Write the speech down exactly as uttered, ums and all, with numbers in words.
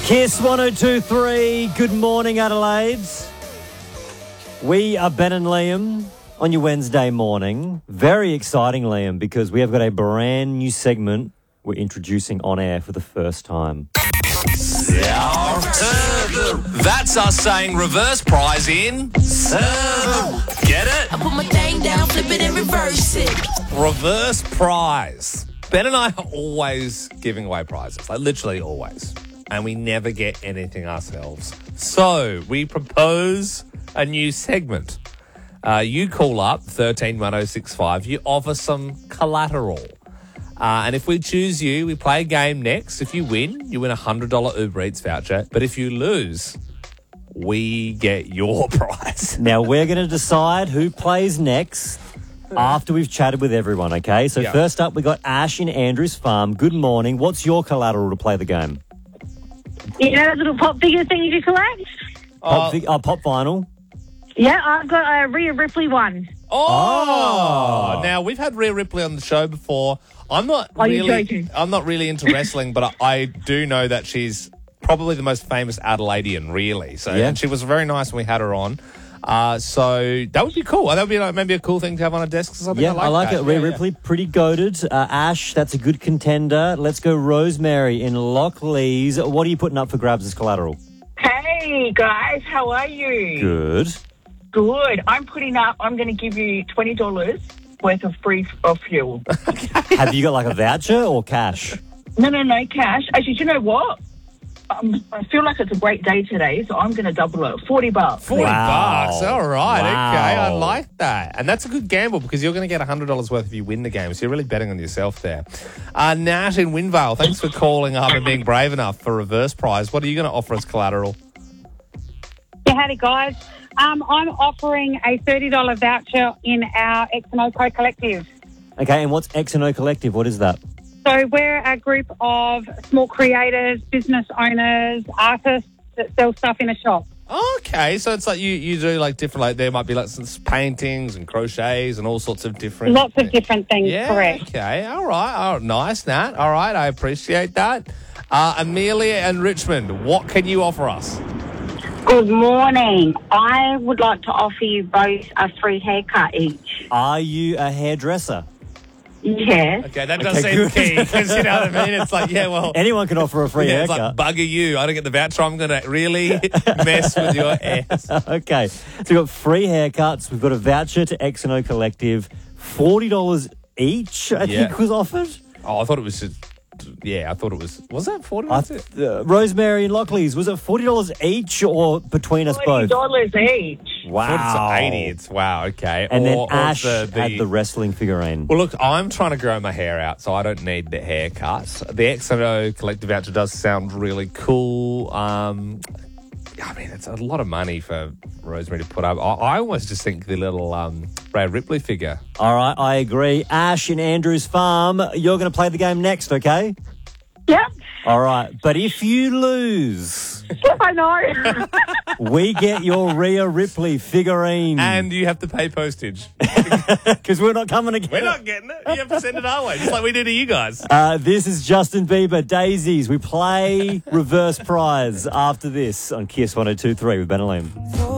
Kiss one oh two three. Good morning, Adelaide. We are Ben and Liam on your Wednesday morning. Very exciting, Liam, because we have got a brand new segment we're introducing on air for the first time. That's us saying reverse prize in serve. Get it? I put my thing down, flip it and reverse it. Reverse prize. Ben and I are always giving away prizes, like literally always. And we never get anything ourselves. So we propose a new segment. Uh, you call up thirteen one oh six five. You offer some collateral. Uh, and if we choose you, we play a game next. If you win, you win a one hundred dollars Uber Eats voucher. But if you lose, we get your prize. Now, we're going to decide who plays next after we've chatted with everyone, okay? So Yeah. first up, we got Ash in Andrews Farm. Good morning. What's your collateral to play the game? You know those little pop figure things you collect? Pop, vi- uh, pop vinyl. Yeah, I've got a Rhea Ripley one. Oh! Now, we've had Rhea Ripley on the show before. I'm not Are you really joking? I'm not really into wrestling, but I, I do know that she's probably the most famous Adelaidean, really. So Yeah. and she was very nice when we had her on. Uh, so that would be cool. That would be like maybe a cool thing to have on a desk or something. Yeah, I like, it. that. Rhea Yeah, yeah. Ripley, pretty goated. Uh, Ash, that's a good contender. Let's go Rosemary in Lockleys. What are you putting up for grabs as collateral? Hey guys, how are you? Good. Good. I'm putting up, I'm going to give you twenty dollars worth of free of fuel. Have you got like a voucher or cash? No, no, no, cash. Actually, do you know what? Um, I feel like it's a great day today, so I'm going to double it. forty bucks. Forty Wow. bucks. All right. Wow. Okay. I like that. And that's a good gamble because you're going to get one hundred dollars worth if you win the game. So you're really betting on yourself there. Uh, Nat in Windvale, thanks for calling up and being brave enough for reverse prize. What are you going to offer as collateral? Yeah, howdy guys. Um, I'm offering a thirty dollars voucher in our X and O Co Collective. Okay, and what's X and O Collective? What is that? So we're a group of small creators, business owners, artists that sell stuff in a shop. Okay, so it's like you, you do like different, like there might be like some paintings and crochets and all sorts of different... Lots of different things, Yeah, correct. okay, all right. Oh, nice, Nat. All right, I appreciate that. Uh, Amelia and Richmond, what can you offer us? Good morning. I would like to offer you both a free haircut each. Are you a hairdresser? Yes. Okay, that does Okay, seem good. key, because you know what I mean? It's like, yeah, well... Anyone can offer a free yeah, it's haircut. like, bugger you. I don't get the voucher. I'm going to really mess with your ass. Okay, so we've got free haircuts. We've got a voucher to X and O Collective. forty dollars each, I Yeah. think, was offered. Oh, I thought it was just... Yeah, I thought it was... Was that forty? I th- uh, Rosemary and Lockleys, was it forty dollars each or between us forty both? dollars each. Wow. eighty. It's wow, okay. And Or- then or Ash the- the- had the wrestling figurine. Well, look, I'm trying to grow my hair out, so I don't need the haircut. The X and O collective voucher does sound really cool. Um, I mean, it's a lot of money for Rosemary to put up. I, I almost just think the little um, Rhea Ripley figure. All right, I agree. Ash in Andrews Farm, you're going to play the game next, okay? Yep. All right, but if you lose, I know. we get your Rhea Ripley figurine. And you have to pay postage. Because we're not coming to get We're it. not getting it. You have to send it our way, just like we do to you guys. Uh, this is Justin Bieber, Daisies. We play reverse prize after this on Kiss one oh two three with Ben and Liam.